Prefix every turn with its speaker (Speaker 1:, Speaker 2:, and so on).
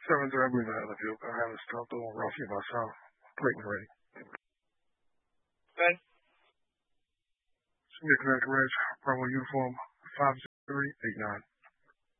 Speaker 1: 7-3, I believe I have the field. I have it stopped on Ralphie myself. Clayton ready.
Speaker 2: Ben?
Speaker 1: Senior Connect Reg, Bravo Uniform 50389.